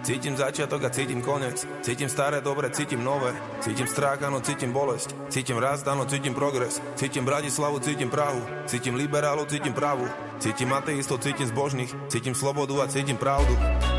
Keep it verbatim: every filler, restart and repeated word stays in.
Cítim začiatok a cítim koniec. Cítim staré, dobre, cítim nové. Cítim strach, áno, cítim bolesť. Cítim rast, áno, cítim progres. Cítim Bratislavu, cítim Prahu. Cítim liberálov, cítim pravu. Cítim ateistov, cítim zbožných. Cítim slobodu a cítim pravdu.